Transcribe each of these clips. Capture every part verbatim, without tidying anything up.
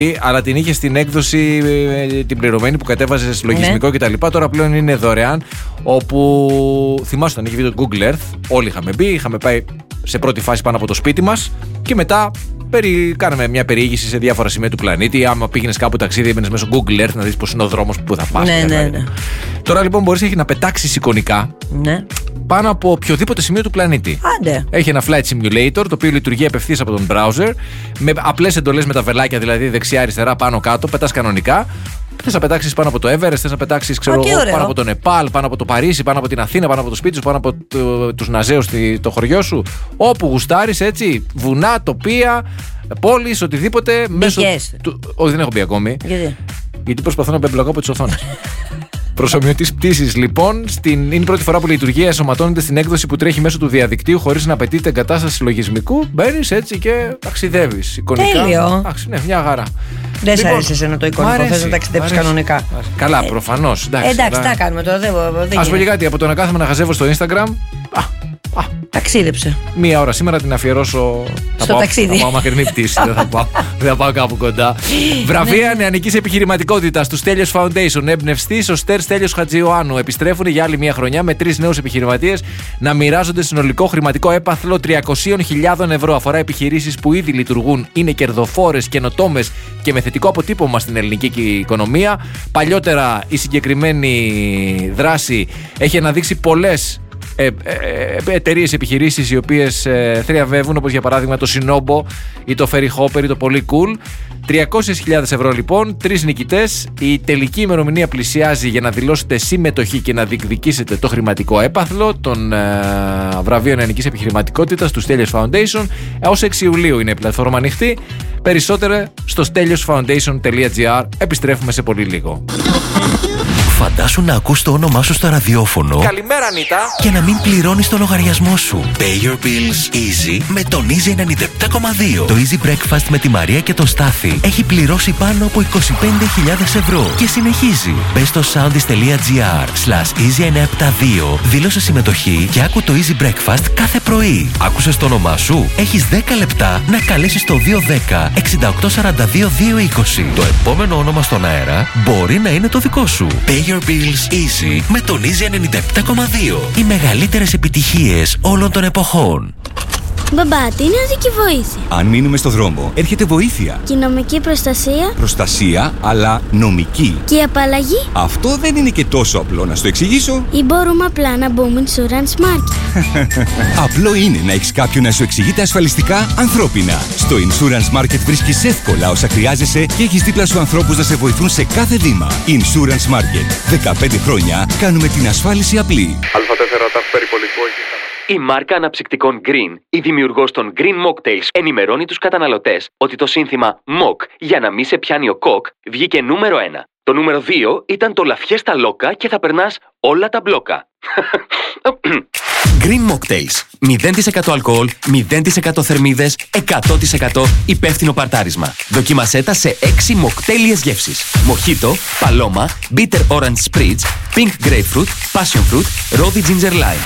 αλλά την είχε στην έκδοση την πληρωμένη που κατέβαζες λογισμικό ναι. κτλ. Τώρα πλέον είναι δωρεάν. Όπου θυμάσαι όταν είχε βγει το Google Earth, όλοι είχαμε μπει, είχαμε πάει σε πρώτη φάση πάνω από το σπίτι μας και μετά περι... κάναμε μια περιήγηση σε διάφορα σημεία του πλανήτη. Άμα πήγαινες κάπου ταξίδι, έμπαινες μέσω Google Earth να δεις πώς είναι ο δρόμος που θα πας. Ναι, ναι, ναι. Τώρα λοιπόν μπορείς να πετάξεις εικονικά ναι. πάνω από οποιοδήποτε σημείο του πλανήτη. Άντε. Έχει ένα flight simulator το οποίο λειτουργεί απευθείας από τον browser με απλές εντολές με τα βελάκια, δηλαδή δεξιά-αριστερά, πάνω-κάτω, πετάς κανονικά. Θες να πετάξεις πάνω από το Everest, θες να πετάξεις ξέρω, πάνω από το Νεπάλ, πάνω από το Παρίσι, πάνω από την Αθήνα, πάνω από το σπίτι σου, πάνω από το, τους Ναζέους το χωριό σου. Όπου γουστάρεις, έτσι, βουνά, τοπία, πόλεις, οτιδήποτε. Μέσω του... Όχι, δεν έχω μπει ακόμη. Γιατί, Γιατί προσπαθώ να μπεμπλακώ από τις οθόνες. Προσωμιωτής πτήσης, λοιπόν, στην... είναι η πρώτη φορά που η λειτουργία ενσωματώνεται στην έκδοση που τρέχει μέσω του διαδικτύου χωρίς να απαιτείται εγκατάσταση λογισμικού. Μπαίνεις έτσι και ταξιδεύεις. Εικονικά. Τέλειο. Άξι, ναι, μια χαρά. Δεν λοιπόν, σ' άρεσε εσένα το εικονικό, θες να ταξιδέψεις κανονικά. Καλά, προφανώς. Εντάξει, εντάξει, τα κάνουμε τώρα. Δεν, δεν Ας πω και κάτι, από το να κάθομαι να χαζεύω στο Instagram. Α, α, ταξίδεψε. Μία ώρα σήμερα την αφιερώσω στο θα πάω, ταξίδι. Θα πάω μακρινή πτήση. δεν, θα πάω, δεν θα πάω κάπου κοντά. Βραβεία νεανικής επιχειρηματικότητας του Στέλιος Foundation. Εμπνευστής ο Στέρ Στέλιος Χατζιωάννου. Επιστρέφουν για άλλη μία χρονιά με τρεις νέους επιχειρηματίες να μοιράζονται συνολικό χρηματικό έπαθλο τριακόσιες χιλιάδες ευρώ. Αφορά επιχειρήσεις που ήδη λειτουργούν, είναι κερδοφόρες, καινοτόμες και με θετικό αποτύπωμα στην ελληνική οικονομία. Παλιότερα η συγκεκριμένη δράση έχει αναδείξει πολλές Ε, ε, εταιρείες, επιχειρήσεις οι οποίες ε, θριαβεύουν, όπως για παράδειγμα το Sinobo ή το Ferry Hopper ή το Πολύ Cool. τριακόσιες χιλιάδες ευρώ λοιπόν, τρεις νικητές. Η τελική ημερομηνία πλησιάζει για να δηλώσετε συμμετοχή και να διεκδικήσετε το χρηματικό έπαθλο των ε, βραβείων νεανικής επιχειρηματικότητας του Stelios Foundation. Έως έξι Ιουλίου είναι η πλατφόρμα ανοιχτή. Περισσότερα στο stelios foundation τελεία gr. Επιστρέφουμε σε πολύ λίγο. Φαντάσου να ακούς το όνομά σου στο ραδιόφωνο. Καλημέρα, Ανίτα. Και να μην πληρώνεις το λογαριασμό σου. Pay your bills easy με τον Easy ενενήντα επτά κόμμα δύο. Το Easy Breakfast με τη Μαρία και τον Στάθη έχει πληρώσει πάνω από είκοσι πέντε χιλιάδες ευρώ και συνεχίζει. Μπες στο soundis τελεία gr slash easy εννιακόσια εβδομήντα δύο, δήλωσε συμμετοχή και άκου το Easy Breakfast κάθε πρωί. Άκουσες το όνομά σου? Έχεις δέκα λεπτά να καλέσεις το δύο ένα μηδέν εξήντα οκτώ σαράντα δύο δύο είκοσι. Το επόμενο όνομα στον αέρα μπορεί να είναι το δικό σου. Pay your bills easy με τον Easy ενενήντα επτά κόμμα δύο. Οι μεγαλύτερες επιτυχίες όλων των εποχών. Μπαμπά, τι είναι οδική βοήθεια? Αν μείνουμε στο δρόμο, έρχεται βοήθεια. Και η νομική προστασία? Προστασία, αλλά νομική. Και η απαλλαγή? Αυτό δεν είναι και τόσο απλό, να στο εξηγήσω. Ή μπορούμε απλά να μπούμε Insurance Market? Απλό είναι να έχεις κάποιον να σου εξηγεί τα ασφαλιστικά ανθρώπινα. Στο Insurance Market βρίσκεις εύκολα όσα χρειάζεσαι και έχεις δίπλα σου ανθρώπους να σε βοηθούν σε κάθε βήμα. Insurance Market. δεκαπέντε χρόνια κάνουμε την ασφάλιση απλή. Α τέσσερα ταφ περιπολικό. Η μάρκα αναψυκτικών Green, η δημιουργός των Green Mocktails, ενημερώνει τους καταναλωτές ότι το σύνθημα Mock για να μην σε πιάνει ο κοκ βγήκε νούμερο ένα. Το νούμερο δύο ήταν το Λαφιέστα Λόκα και θα περνάς όλα τα μπλόκα. Green Mocktails. μηδέν τοις εκατό αλκοόλ, μηδέν τοις εκατό θερμίδες, εκατό τοις εκατό υπεύθυνο παρτάρισμα. Δοκίμασέ τα σε έξι μοκτέλιες γεύσεις. Μοχίτο, παλώμα, bitter orange spritz, pink grapefruit, passion fruit, rosy ginger lime.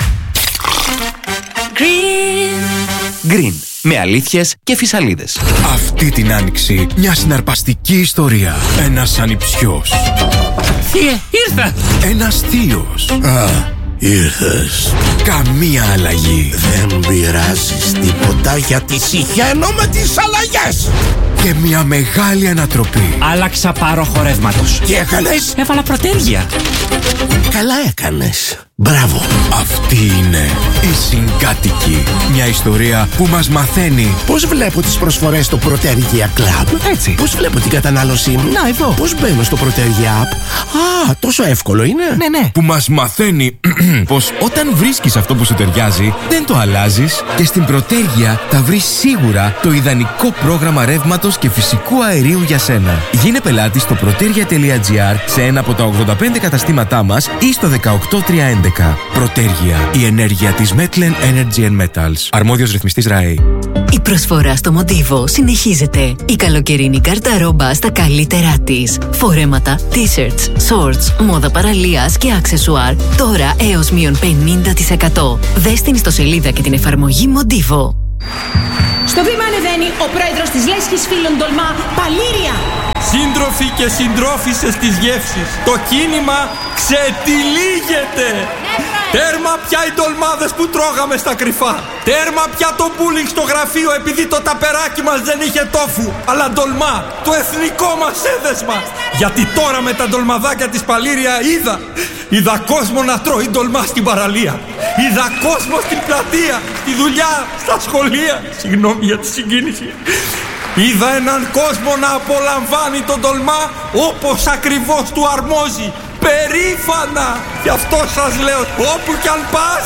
Green. Green. Με αλήθειες και φυσαλίδες. Αυτή την άνοιξη μια συναρπαστική ιστορία. Ένας ανιψιός. Θείε, ήρθα! Ένας θείος. Α, ήρθες. Καμία αλλαγή. Δεν πειράζεις τίποτα γιατί συχαίνω με τις αλλαγές. Και μια μεγάλη ανατροπή. Άλλαξα πάροχο ρεύματος. Τι έκανες? Έβαλα πρωτέργεια. Καλά έκανες. Μπράβο. Αυτή είναι η Συγκάτοικη. Μια ιστορία που μας μαθαίνει πώς βλέπω τις προσφορές στο Πρωτέργεια Club. Έτσι. Πώς βλέπω την κατανάλωσή μου. Να, εδώ. Πώς μπαίνω στο Πρωτέργεια App. Α, τόσο εύκολο είναι. Ναι, ναι. Που μας μαθαίνει πως όταν βρίσκεις αυτό που σου ταιριάζει, δεν το αλλάζεις και στην Πρωτέργεια θα βρεις σίγουρα το ιδανικό πρόγραμμα ρεύματος και φυσικού αερίου για σένα. Γίνε πελάτη στο πρωτέργεια τελεία gr σε ένα από τα ογδόντα πέντε καταστήματά μας ή στο δεκαοκτώ τριακόσια έντεκα. Πρωτέργεια. Η ενέργεια της Metlen Energy and Metals. Αρμόδιος ρυθμιστής ΡΑΕ. Η προσφορά στο Μοντίβο συνεχίζεται. Η καλοκαιρινή καρταρόμπα στα καλύτερά της. Φορέματα, t-shirts, shorts, μόδα παραλίας και αξεσουάρ. Τώρα έως μείον πενήντα τοις εκατό. Δες την ιστοσελίδα και την εφαρμογή Μοντίβο. Στο βήμα ανεβαίνει ο πρόεδρος της Λέσχης Φίλων Ντολμά, Παλήρια. Σύντροφοι και συντρόφισσες της γεύσης, το κίνημα ξετυλίγεται. Τέρμα πια οι ντολμάδες που τρώγαμε στα κρυφά. Τέρμα πια το μπούλινγκ στο γραφείο επειδή το ταπεράκι μας δεν είχε τόφου, αλλά ντολμά, το εθνικό μας έδεσμα. Γιατί τώρα με τα ντολμαδάκια της Παλήρια είδα Είδα κόσμο να τρώει ντολμά στην παραλία. Είδα κόσμο στην πλατεία, στη δουλειά, στα σχολεία. Συγγνώμη για τη συγκίνηση. Είδα έναν κόσμο να απολαμβάνει τον ντολμά όπως ακριβώς του αρμόζει. Περήφανα! Γι' αυτό σας λέω, όπου κι αν πας,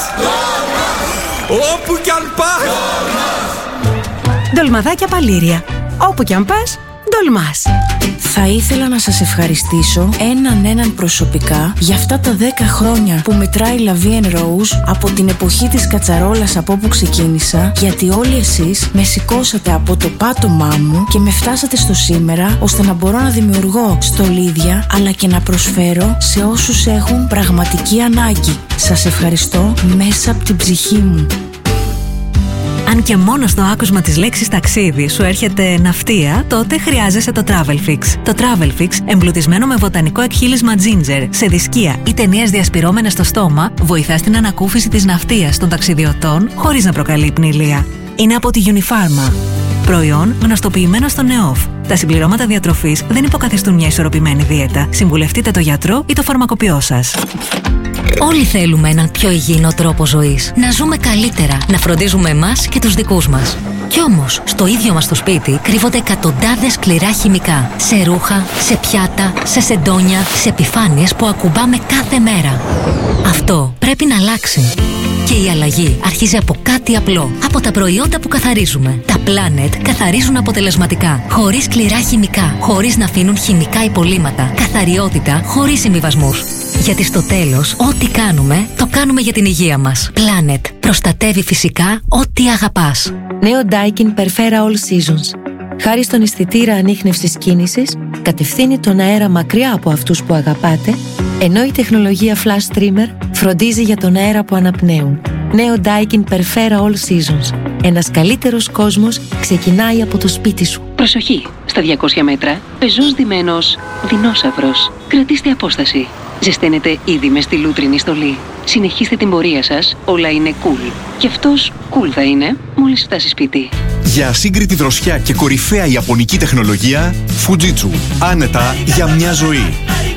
όπου κι αν πας. Ντολμαδάκια Παλήρια. Όπου κι αν πας, ντολμάς. Θα ήθελα να σας ευχαριστήσω έναν έναν προσωπικά για αυτά τα δέκα χρόνια που μετράει La Vie en Rose από την εποχή της κατσαρόλας από όπου ξεκίνησα, γιατί όλοι εσείς με σηκώσατε από το πάτωμά μου και με φτάσατε στο σήμερα ώστε να μπορώ να δημιουργώ στολίδια αλλά και να προσφέρω σε όσους έχουν πραγματική ανάγκη. Σας ευχαριστώ μέσα από την ψυχή μου. Αν και μόνο στο άκουσμα της λέξης ταξίδι σου έρχεται ναυτία, τότε χρειάζεσαι το Travelfix. Το Travelfix, εμπλουτισμένο με βοτανικό εκχύλισμα ginger, σε δισκία ή ταινίες διασπυρώμενες στο στόμα, βοηθά στην ανακούφιση της ναυτίας των ταξιδιωτών χωρίς να προκαλεί πνηλία. Είναι από τη Unifarma. Προϊόν γνωστοποιημένο στο ΝΕΟΦ. Τα συμπληρώματα διατροφής δεν υποκαθιστούν μια ισορροπημένη δίαιτα. Συμβουλευτείτε το γιατρό ή το φαρμακοποιό σας. Όλοι θέλουμε έναν πιο υγιεινό τρόπο ζωής. Να ζούμε καλύτερα, να φροντίζουμε εμάς και τους δικούς μας. Κι όμως, στο ίδιο μας το σπίτι κρύβονται εκατοντάδες σκληρά χημικά. Σε ρούχα, σε πιάτα, σε σεντόνια, σε επιφάνειες που ακουμπάμε κάθε μέρα. Αυτό πρέπει να αλλάξει. Και η αλλαγή αρχίζει από κάτι απλό. Από τα προϊόντα που καθαρίζουμε. Τα Planet καθαρίζουν αποτελεσματικά. Χωρίς σκληρά χημικά. Χωρίς να αφήνουν χημικά υπολείμματα. Καθαριότητα χωρίς συμβιβασμούς. Γιατί στο τέλος, ό,τι κάνουμε, το κάνουμε για την υγεία μας. Planet. Προστατεύει φυσικά ό,τι αγαπάς. Νέο Daikin Perfera All Seasons. Χάρη στον αισθητήρα ανίχνευσης κίνησης, κατευθύνει τον αέρα μακριά από αυτούς που αγαπάτε, ενώ η τεχνολογία Flash Trimmer φροντίζει για τον αέρα που αναπνέουν. Νέο Daikin Perfera All Seasons. Ένας καλύτερος κόσμος ξεκινάει από το σπίτι σου. Προσοχή! Στα διακόσια μέτρα, πεζός ντυμένος δεινόσαυρος. Κρατήστε απόσταση. Ζεσταίνετε ήδη με στη λούτρινη στολή. Συνεχίστε την πορεία σας, όλα είναι cool. Και αυτός cool θα είναι μόλις φτάσει σπίτι. Για ασύγκριτη δροσιά και κορυφαία ιαπωνική τεχνολογία, Fujitsu. Άνετα για μια ζωή.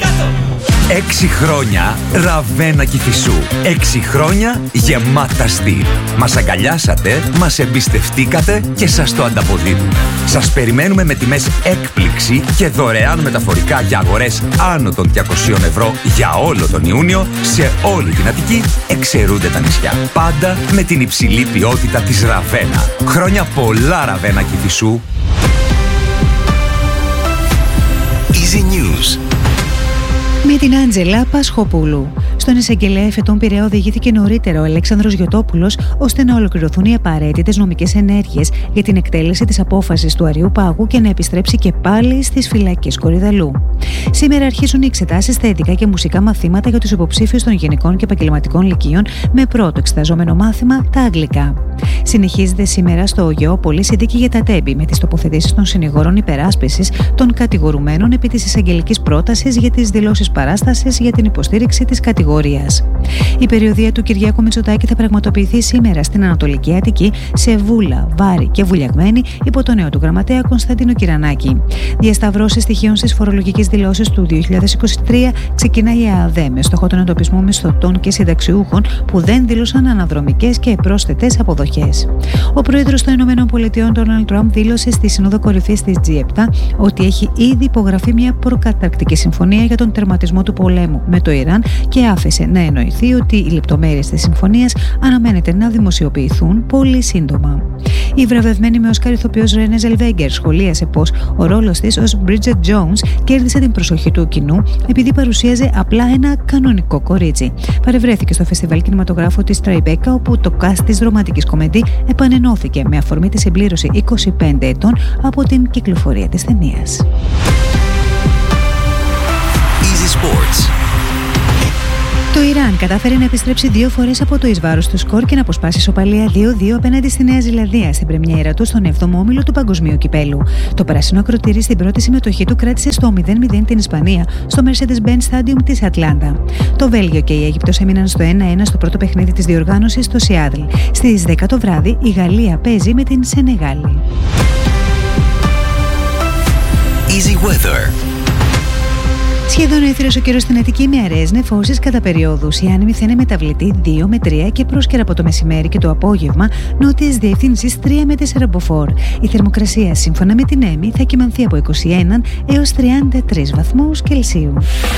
Έξι χρόνια Ραβένα Κηφισού. Έξι χρόνια γεμάτα στυλ. Μας αγκαλιάσατε, μας εμπιστευτήκατε και σας το ανταποδίδουμε. Σας περιμένουμε με τιμές έκπληξη και δωρεάν μεταφορικά για αγορές άνω των διακοσίων ευρώ για όλο τον Ιούνιο σε όλη την Αττική, εξαιρούνται τα νησιά. Πάντα με την υψηλή ποιότητα της Ραβένα. Χρόνια πολλά Ραβένα Κηφισού. Easy News. Με την Άντζελα Πασχοπούλου. Στον εισαγγελέα εφετών Πειραιά οδηγήθηκε νωρίτερα ο Αλέξανδρος Γιωτόπουλος ώστε να ολοκληρωθούν οι απαραίτητες νομικές ενέργειες για την εκτέλεση της απόφασης του Αριού Πάγου και να επιστρέψει και πάλι στις φυλακές Κορυδαλού. Σήμερα αρχίζουν οι εξετάσεις στα ειδικά και μουσικά μαθήματα για τους υποψήφιους των γενικών και επαγγελματικών λυκείων με πρώτο εξεταζόμενο μάθημα τα αγγλικά. Συνεχίζεται σήμερα στο Γεώπολης η δίκη για τα τέμπη με τις τοποθετήσεις των συνηγόρων υπεράσπισης των κατηγορουμένων επί της εισαγγελικής πρότασης για τις δηλώσεις παράστασης για την υποστήριξη της κατηγορίας. Η περιοδεία του Κυριάκου Μητσοτάκη θα πραγματοποιηθεί σήμερα στην Ανατολική Αττική σε Βούλα, Βάρη και Βουλιαγμένη υπό το νέο του γραμματέα Κωνσταντίνο Κυρανάκη. Διασταυρώσεις στοιχείων στις φορολογικές δηλώσεις του δύο χιλιάδες είκοσι τρία ξεκινάει η ΑΔΕ με στόχο τον εντοπισμό μισθωτών και συνταξιούχων που δεν δήλωσαν αναδρομικές και πρόσθετες αποδοχές. Ο πρόεδρος των ΗΠΑ, Ντόναλντ Τραμπ, δήλωσε στη Σύνοδο Κορυφής της τζι επτά ότι έχει ήδη υπογραφεί μια προκαταρκτική συμφωνία για τον τερματισμό του πολέμου με το Ιράν και άφησε να εννοηθεί ότι οι λεπτομέρειες της συμφωνίας αναμένεται να δημοσιοποιηθούν πολύ σύντομα. Η βραβευμένη με Όσκαρ ηθοποιός Ρένε Ζελβέγκερ σχολίασε πως ο ρόλος της ως Bridget Jones κέρδισε την προσοχή του κοινού επειδή παρουσίαζε απλά ένα κανονικό κορίτσι. Παρευρέθηκε στο φεστιβάλ κινηματογράφου της Τραϊμπέκα, όπου το cast της ρομαντικής κομμεντή επανενώθηκε με αφορμή τη συμπλήρωση είκοσι πέντε ετών από την κυκλοφορία της ταινίας. Easy Sports. Το Ιράν κατάφερε να επιστρέψει δύο φορές από το εις βάρος του σκορ και να αποσπάσει ισοπαλία δύο δύο απέναντι στη Νέα Ζηλανδία στην πρεμιέρα του στον έβδομο όμιλο του Παγκοσμίου Κυπέλου. Το πράσινο ακροτήρι στην πρώτη συμμετοχή του κράτησε στο μηδέν μηδέν την Ισπανία στο Mercedes-Benz Stadium της Ατλάντα. Το Βέλγιο και η Αίγυπτος έμειναν στο ένα ένα στο πρώτο παιχνίδι της διοργάνωσης στο Σιάτλ. Στις δέκα το βράδυ η Γαλλία παίζει με την Σενεγάλη. Easy Weather. Σχεδόν έθριος ο καιρός στην Αττική με αραιές νεφώσεις κατά περιόδους. Η άνεμη θα είναι μεταβλητή δύο με τρία και πρόσκαιρα από το μεσημέρι και το απόγευμα νότιες διευθύνσεις τρία με τέσσερα μποφόρ. Η θερμοκρασία σύμφωνα με την ΕΜΗ θα κυμανθεί από είκοσι ένα έως τριάντα τρεις βαθμούς Κελσίου.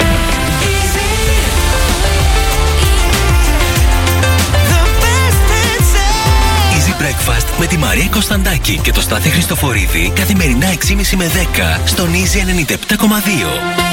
Easy Breakfast με τη Μαρία Κωνσταντάκη και το Στάθη Χριστοφορίδη καθημερινά έξι και μισή με δέκα στον Easy ενενήντα επτά κόμμα δύο.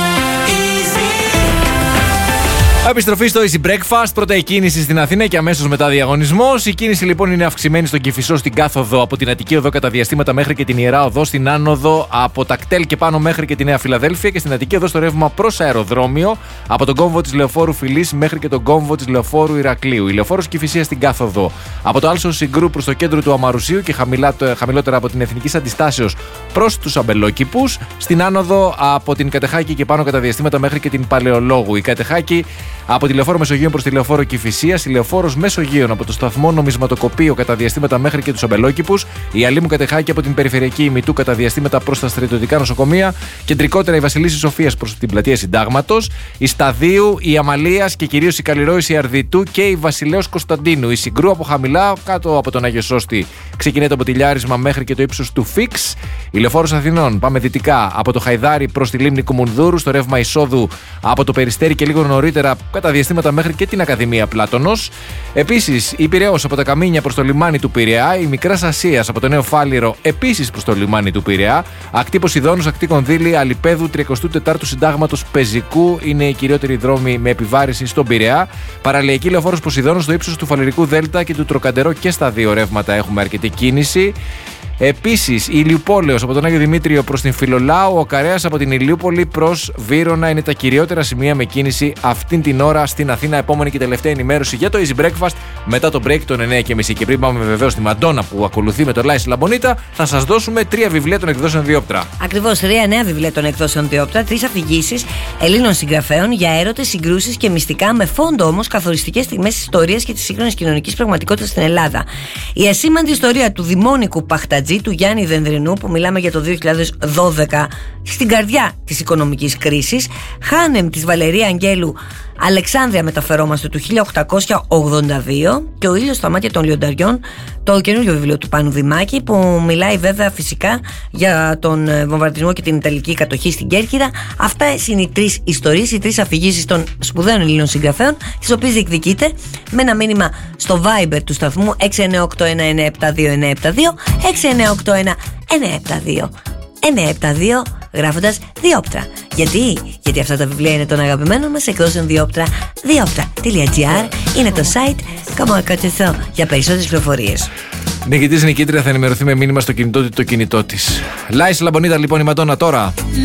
Επιστροφή στο Easy Breakfast, πρώτα η κίνηση στην Αθήνα και αμέσως μετά διαγωνισμός. Η κίνηση λοιπόν είναι αυξημένη στον Κηφισό στην κάθοδο από την Αττική Οδό κατά διαστήματα μέχρι και την Ιερά Οδό, στην άνοδο από τα κτέλ και πάνω μέχρι και τη Νέα Φιλαδέλφια και στην Αττική Οδό στο ρεύμα προς αεροδρόμιο από τον κόμβο της Λεωφόρου Φιλής μέχρι και τον κόμβο της Λεωφόρου Ηρακλείου. Η Λεωφόρος Κηφισίας στην κάθοδο από το Άλσο Συγκρού προς το κέντρο του Αμαρουσίου και χαμηλά, χαμηλότερα από την Εθνικής Αντιστάσεως προς τους Αμπελόκηπους. Στην άνοδο από την Κατεχάκη και πάνω κατά διαστήματα μέχρι και την Παλαιολόγου. Η Κατεχάκη από τη Λεωφόρο Μεσογείων προς τη Λεωφόρο Κηφισίας, η Λεωφόρος Μεσογείων από το σταθμό Νομισματοκοπείο κατά διαστήματα μέχρι και τους Αμπελόκηπους, η Αλήμου Κατεχάκη από την περιφερειακή ημιτού κατά διαστήματα προς τα στρατιωτικά νοσοκομεία, κεντρικότερα η Βασιλίσσης Σοφίας προς την πλατεία Συντάγματος, η Σταδίου, η Αμαλίας και κυρίως η Καλλιρόης, η Αρδιτού και η Βασιλέως Κωνσταντίνου. Η Συγκρού από χαμηλά κάτω από τον Άγιο Σώστη ξεκινάει από τη Λιάρισμα μέχρι και το ύψος του Φίξ. Η Λεωφόρος Αθηνών πάμε δυτικά από το Χαϊδάρι προς τη λίμνη Κουμουνδούρου, στο ρεύμα εισόδου από το Περιστέρι και λίγο νωρίτερα κατά διαστήματα μέχρι και την Ακαδημία Πλάτωνος. Επίσης, η Πειραιώς από τα Καμίνια προς το λιμάνι του Πειραιά, η Μικράς Ασίας από το Νέο Φάληρο επίσης προς το λιμάνι του Πειραιά, ακτή Ποσειδώνους, ακτή Κονδύλη, Αλιπέδου, τριακοστού τετάρτου Συντάγματος Πεζικού είναι οι κυριότεροι δρόμοι με επιβάρηση στον Πειραιά. Παραλιακή Λεωφόρος Ποσειδώνους στο ύψος του Φαλερικού Δέλτα και του Τροκαντερό και στα δύο ρεύματα έχουμε αρκετή κίνηση. Επίσης, η Ηλιουπόλεως από τον Άγιο Δημήτριο προς την Φιλολάου, ο Καρέας από την Ηλιούπολη προς Βύρωνα είναι τα κυριότερα σημεία με κίνηση αυτήν την ώρα στην Αθήνα. Επόμενη και τελευταία ενημέρωση για το Easy Breakfast μετά το break των εννιά και μισή. Και πριν πάμε βεβαίως στη Μαντόνα που ακολουθεί με το Λάις Λαμπονίτα, θα σας δώσουμε τρία βιβλία των εκδόσεων Διόπτρα. Ακριβώς, τρία νέα βιβλία των εκδόσεων Διόπτρα, τρεις αφηγήσεις Ελλήνων συγγραφέων για έρωτες, συγκρούσεις και μυστικά, με φόντο όμως καθοριστικές στιγμές της ιστορίας και της σύγχρονης κοινωνικής πραγματικότητας στην Ελλάδα. Η ασήμαντη ιστορία του δημόνικου Παχτατζή του Γιάννη Δενδρινού, που μιλάμε για το δύο χιλιάδες δώδεκα, στην καρδιά της οικονομικής κρίσης. Χάνεμ της Βαλερία Αγγέλου, Αλεξάνδρεια μεταφερόμαστε του χίλια οκτακόσια ογδόντα δύο, και Ο ήλιος στα μάτια των λιονταριών, το καινούριο βιβλίο του Πάνου Δημάκη, που μιλάει βέβαια φυσικά για τον βομβαρδισμό και την Ιταλική κατοχή στην Κέρκυρα. Αυτά είναι οι τρεις ιστορίες, οι τρεις αφηγήσεις των σπουδαίων Ελλήνων συγγραφέων, τις οποίες διεκδικείτε με ένα μήνυμα στο Viber του σταθμού έξι εννιά οκτώ ένα εννιά επτά δύο εννιά επτά δύο, έξι εννιά οκτώ ένα εννιά επτά δύο εννιά επτά δύο, γράφοντας Διόπτρα. Γιατί? Γιατί αυτά τα βιβλία είναι των αγαπημένων μας εκδόσεων Διόπτρα. Διόπτρα τελεία τζι άρ είναι το site. Καμωακατεθώ για περισσότερες πληροφορίες. Νικητής νικήτρια θα ενημερωθεί με μήνυμα στο κινητό του το κινητό της. Λάις Λαμπονίτα λοιπόν η Μαντόνα τώρα.